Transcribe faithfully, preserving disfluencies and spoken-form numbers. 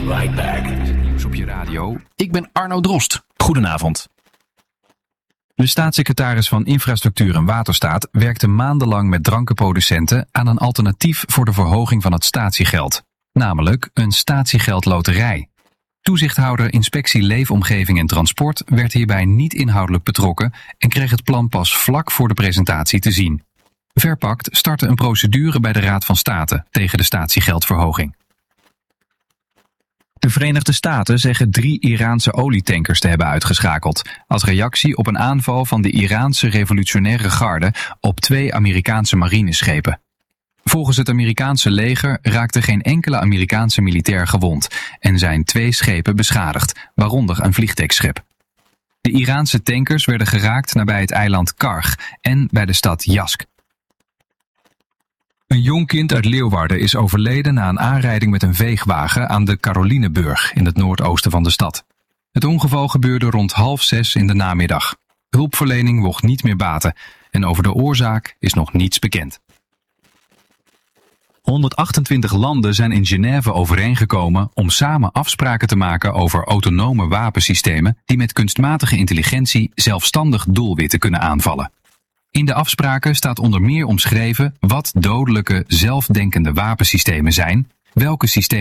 right back. Nieuws op je radio. Ik ben Arno Drost. Goedenavond. De staatssecretaris van Infrastructuur en Waterstaat werkte maandenlang met drankenproducenten aan een alternatief voor de verhoging van het statiegeld. Namelijk een statiegeldloterij. Toezichthouder Inspectie Leefomgeving en Transport werd hierbij niet inhoudelijk betrokken en kreeg het plan pas vlak voor de presentatie te zien. Verpakt startte een procedure bij de Raad van State tegen de statiegeldverhoging. De Verenigde Staten zeggen drie Iraanse olietankers te hebben uitgeschakeld, als reactie op een aanval van de Iraanse revolutionaire garde op twee Amerikaanse marineschepen. Volgens het Amerikaanse leger raakte geen enkele Amerikaanse militair gewond en zijn twee schepen beschadigd, waaronder een vliegdekschip. De Iraanse tankers werden geraakt nabij het eiland Karg en bij de stad Yazd. Een jong kind uit Leeuwarden is overleden na een aanrijding met een veegwagen aan de Carolineburg in het noordoosten van de stad. Het ongeval gebeurde rond half zes in de namiddag. Hulpverlening mocht niet meer baten en over de oorzaak is nog niets bekend. honderdachtentwintig landen zijn in Genève overeengekomen om samen afspraken te maken over autonome wapensystemen die met kunstmatige intelligentie zelfstandig doelwitten kunnen aanvallen. In de afspraken staat onder meer omschreven wat dodelijke zelfdenkende wapensystemen zijn, welke systemen